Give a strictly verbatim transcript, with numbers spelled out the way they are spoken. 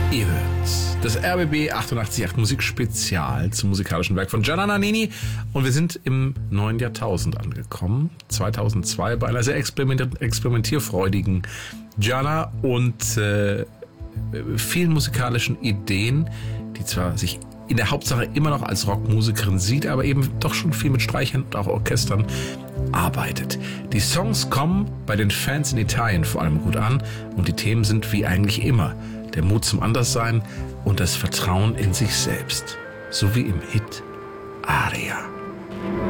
Ihr hört das R B B achtundachtzig Komma acht Musikspezial zum musikalischen Werk von Gianna Nannini und wir sind im neuen Jahrtausend angekommen, zweitausendzwei, bei einer sehr experiment- experimentierfreudigen Gianna und äh, vielen musikalischen Ideen, die zwar sich in der Hauptsache immer noch als Rockmusikerin sieht, aber eben doch schon viel mit Streichern und auch Orchestern arbeitet. Die Songs kommen bei den Fans in Italien vor allem gut an und die Themen sind wie eigentlich immer der Mut zum Anderssein und das Vertrauen in sich selbst, so wie im Hit Aria.